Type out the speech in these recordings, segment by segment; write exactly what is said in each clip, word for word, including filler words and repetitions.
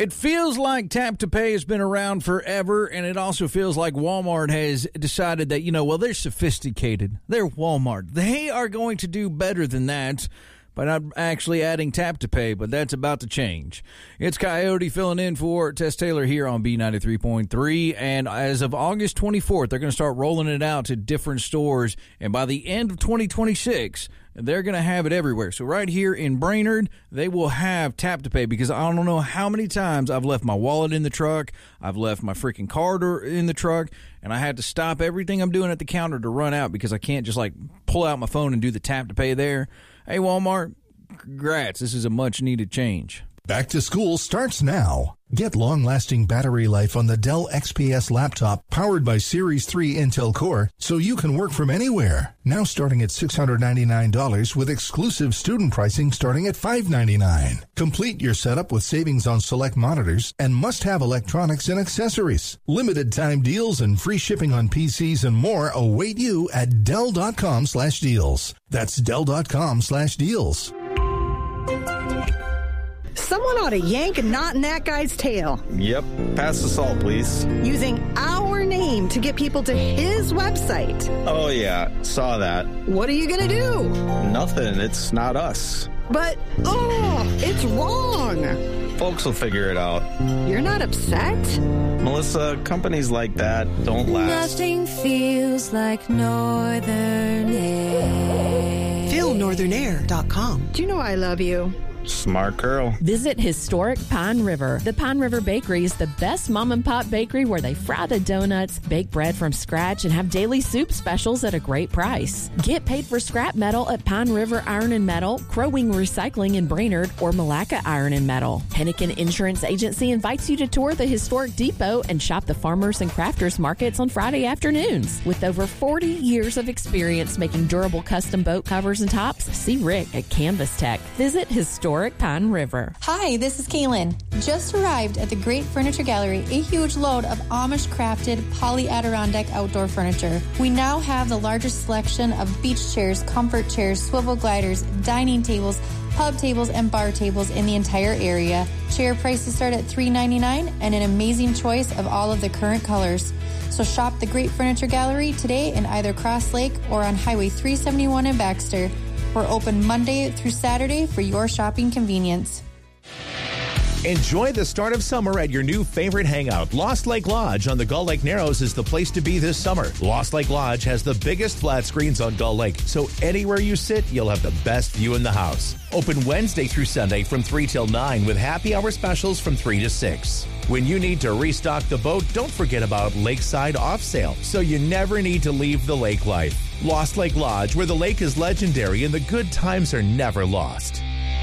It feels like Tap to Pay has been around forever, and it also feels like Walmart has decided that, you know, well, they're sophisticated. They're Walmart. They are going to do better than that by not actually adding Tap to Pay, but that's about to change. It's Coyote filling in for Tess Taylor here on B ninety-three point three, and as of August twenty-fourth, they're going to start rolling it out to different stores, and by the end of twenty twenty-six, they're going to have it everywhere. So right here in Brainerd, they will have Tap to Pay, because I don't know how many times I've left my wallet in the truck, I've left my freaking card in the truck, and I had to stop everything I'm doing at the counter to run out because I can't just like pull out my phone and do the Tap to Pay there. Hey, Walmart, congrats. This is a much-needed change. Back to school starts now. Get long-lasting battery life on the Dell X P S laptop powered by Series three Intel Core so you can work from anywhere. Now starting at six hundred ninety-nine dollars with exclusive student pricing starting at five hundred ninety-nine dollars. Complete your setup with savings on select monitors and must-have electronics and accessories. Limited time deals and free shipping on P Cs and more await you at Dell.com slash deals. That's Dell.com slash deals. Someone ought to yank a knot in that guy's tail. Yep. Pass the salt, please. Using our name to get people to his website. Oh, yeah. Saw that. What are you going to do? Nothing. It's not us. But, oh, it's wrong. Folks will figure it out. You're not upset? Melissa, companies like that don't last. Nothing feels like Northern Air. Feel northern air dot com. Do you know I love you? Smart girl. Visit historic Pine River. The Pine River Bakery is the best mom and pop bakery where they fry the donuts, bake bread from scratch, and have daily soup specials at a great price. Get paid for scrap metal at Pine River Iron and Metal, Crow Wing Recycling in Brainerd, or Malacca Iron and Metal. Hennigan Insurance Agency invites you to tour the historic depot and shop the farmers and crafters markets on Friday afternoons. With over forty years of experience making durable custom boat covers and tops, see Rick at Canvas Tech. Visit historic Pine River. Hi, this is Kaylin. Just arrived at the Great Furniture Gallery, a huge load of Amish-crafted poly Adirondack outdoor furniture. We now have the largest selection of beach chairs, comfort chairs, swivel gliders, dining tables, pub tables, and bar tables in the entire area. Chair prices start at three dollars and ninety-nine cents and an amazing choice of all of the current colors. So shop the Great Furniture Gallery today in either Cross Lake or on Highway three seventy-one in Baxter. We're open Monday through Saturday for your shopping convenience. Enjoy the start of summer at your new favorite hangout. Lost Lake Lodge on the Gull Lake Narrows is the place to be this summer. Lost Lake Lodge has the biggest flat screens on Gull Lake, so anywhere you sit, you'll have the best view in the house. Open Wednesday through Sunday from three till nine with happy hour specials from three to six. When you need to restock the boat, don't forget about Lakeside Off Sale, so you never need to leave the lake life. Lost Lake Lodge, where the lake is legendary and the good times are never lost.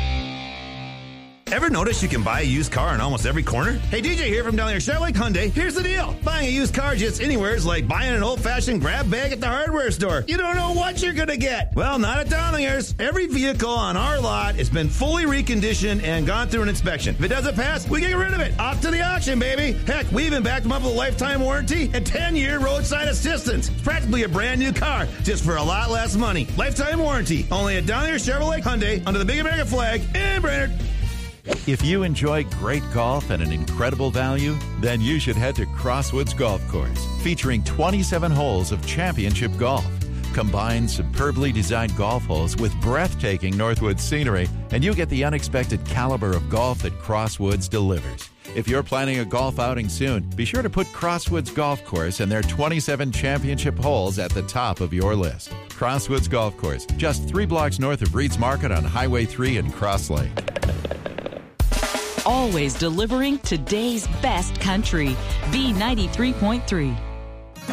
Ever notice you can buy a used car in almost every corner? Hey, D J here from down there, Chevrolet Hyundai. Here's the deal. Buying a used car just anywhere is like buying an old-fashioned grab bag at the hardware store. You don't know what you're going to get. Well, not at Downingers. Every vehicle on our lot has been fully reconditioned and gone through an inspection. If it doesn't pass, we get rid of it. Off to the auction, baby. Heck, we even backed them up with a lifetime warranty and ten-year roadside assistance. It's practically a brand new car, just for a lot less money. Lifetime warranty. Only at Downingers Chevrolet Hyundai under the Big American flag in Brainerd. If you enjoy great golf at an incredible value, then you should head to Crosswoods Golf Course, featuring twenty-seven holes of championship golf. Combine superbly designed golf holes with breathtaking Northwoods scenery, and you get the unexpected caliber of golf that Crosswoods delivers. If you're planning a golf outing soon, be sure to put Crosswoods Golf Course and their twenty-seven championship holes at the top of your list. Crosswoods Golf Course, just three blocks north of Reed's Market on Highway three in Cross Lake. Always delivering today's best country. B ninety-three point three.